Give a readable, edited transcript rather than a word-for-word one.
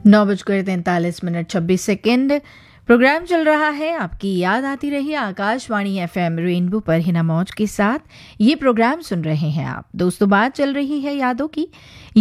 9:43 programme चल रहा है आपकी याद आती रही आकाशवाणी एफएम रेनबो पर हिना मौज के साथ। ये प्रोग्राम सुन रहे हैं आप दोस्तों। बात चल रही है यादों की।